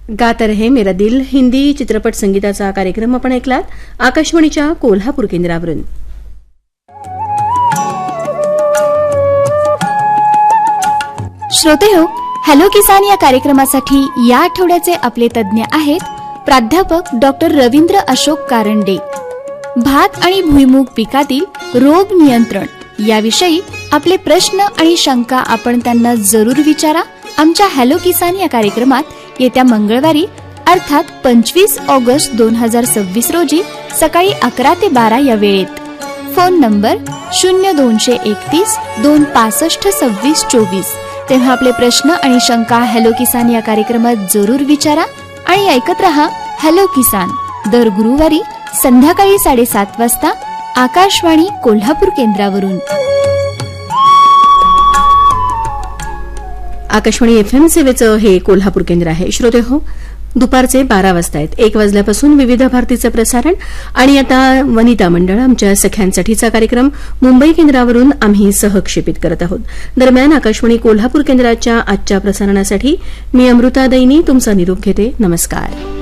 गाता रहे मेरा दिल हिंदी चित्रपट संगीताचा कार्यक्रम आपण ऐकलात आकाशवाणीच्या कोल्हापूर केंद्रावरून. श्रोतेहो, हॅलो किसान या कार्यक्रमासाठी या आठवड्याचे आपले तज्ज्ञ आहेत प्राध्यापक डॉक्टर रवींद्र अशोक कारंडे. भात आणि भुईमूग पिकातील रोग नियंत्रण याविषयी आपले प्रश्न आणि शंका आपण त्यांना जरूर विचारा. आमच्या हॅलो किसान या कार्यक्रमात येत्या मंगळवारी अर्थात 25 ऑगस्ट 2026 रोजी सकाळी 11 ते 12 या वेळेत. Phone number 0231 265 2624. तेव्हा आपले प्रश्न आणि शंका हॅलो किसान या कार्यक्रमात जरूर विचारा आणि ऐकत रहा हॅलो किसान दर गुरुवारी संध्याकाळी 7:30 वाजता आकाशवाणी कोल्हापूर केंद्रावरून. आकाशवाणी FM सेवेचं हे कोल्हापूर केंद्र आहे. श्रोते हो, दुपारचे 12 वाजता आहेत. 1 वाजल्यापासून विविध भारतीचं प्रसारण आणि आता वनिता मंडळ आमच्या सख्यांसाठीचा कार्यक्रम मुंबई केंद्रावरून आम्ही सहक्षेपित करत आहोत. दरम्यान आकाशवाणी कोल्हापूर केंद्राच्या आजच्या प्रसारणासाठी मी अमृता दैनी तुमचा निरोप घेते. नमस्कार.